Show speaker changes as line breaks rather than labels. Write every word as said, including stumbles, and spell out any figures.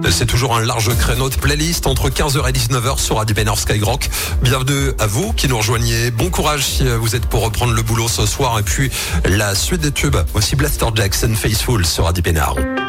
C'est toujours un large créneau de playlist entre quinze heures et dix-neuf heures sur Radio Pénard Skyrock. Bienvenue à vous qui nous rejoignez. Bon courage si vous êtes pour reprendre le boulot ce soir. Et puis la suite des tubes, aussi Blaster Jackson Faithful sur Radio Pénard.